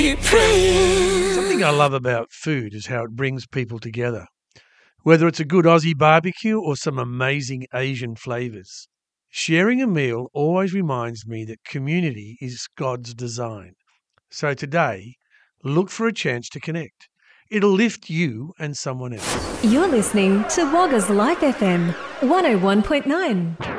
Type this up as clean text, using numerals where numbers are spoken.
Something I love about food is how it brings people together, whether it's a good Aussie barbecue or some amazing Asian flavours. Sharing a meal always reminds me that community is God's design. So today, look for a chance to connect. It'll lift you and someone else. You're listening to Wagga's Life FM 101.9.